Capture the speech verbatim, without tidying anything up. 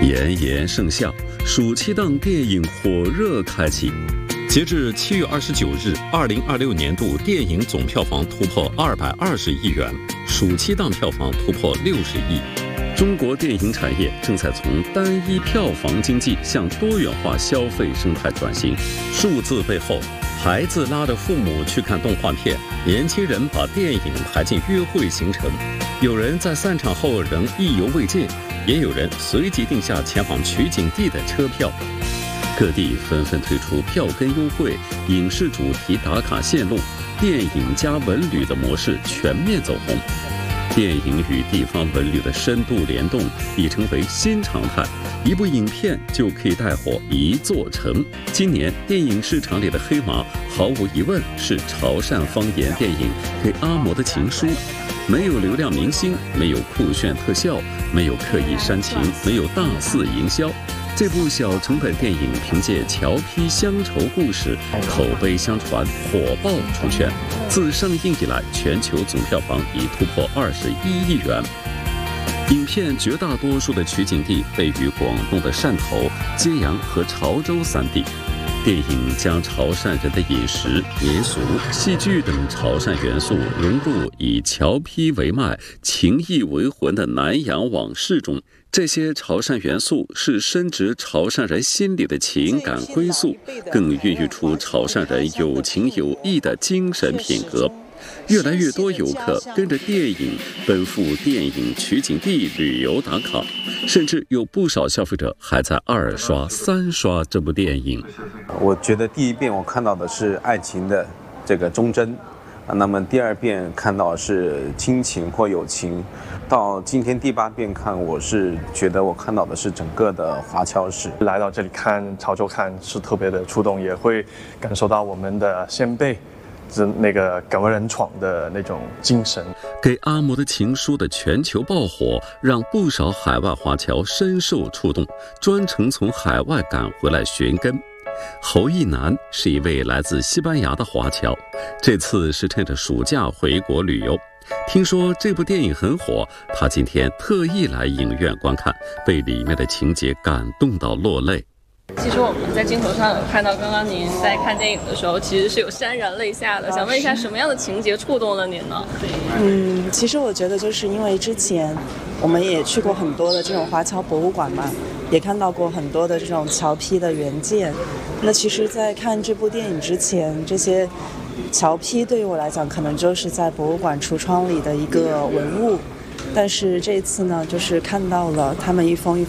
炎炎盛夏，暑期档电影火热开启。截至七月二十九日，二零二六年度电影总票房突破二百二十亿元，暑期档票房突破六十亿。中国电影产业正在从单一票房经济向多元化消费生态转型。数字背后，孩子拉着父母去看动画片，年轻人把电影排进约会行程，有人在散场后仍意犹未尽，也有人随即定下前往取景地的车票。各地纷纷推出票根优惠、影视主题打卡线路、电影加文旅的模式全面走红。电影与地方文旅的深度联动已成为新常态，一部影片就可以带火一座城。今年电影市场里的黑马，毫无疑问是潮汕方言电影《给阿嬷的情书》。没有流量明星，没有酷炫特效，没有刻意煽情，没有大肆营销。这部小成本电影凭借侨批乡愁故事，口碑相传，火爆出圈。自上映以来，全球总票房已突破二十一亿元。影片绝大多数的取景地位于广东的汕头、揭阳和潮州三地。电影将潮汕人的饮食、民俗、戏剧等潮汕元素融入以侨批为脉、情谊为魂的南洋往事中。这些潮汕元素是深植潮汕人心里的情感归宿，更孕育出潮汕人有情有义的精神品格。越来越多游客跟着电影奔赴电影取景地旅游打卡，甚至有不少消费者还在二刷、三刷这部电影。 我觉得第一遍我看到的是爱情的这个忠贞，那么第二遍看到是亲情或友情，到今天第八遍看，我是觉得我看到的是整个的华侨史。 来到这里看潮州看是特别的触动，也会感受到我们的先辈那个敢为人闯的那种精神。 给阿嬷的情书的全球爆火，让不少海外华侨深受触动，专程从海外赶回来寻根。侯一楠是一位来自西班牙的华侨，这次是趁着暑假回国旅游，听说这部电影很火，他今天特意来影院观看，被里面的情节感动到落泪。 其实我们在镜头上有看到，刚刚您在看电影的时候，其实是有潸然泪下的。想问一下，什么样的情节触动了您呢？ 嗯，其实我觉得就是因为之前我们也去过很多的这种华侨博物馆嘛，也看到过很多的这种侨批的原件。那其实在看这部电影之前，这些侨批对于我来讲可能就是在博物馆橱窗里的一个文物，但是这次呢，就是看到了他们一封一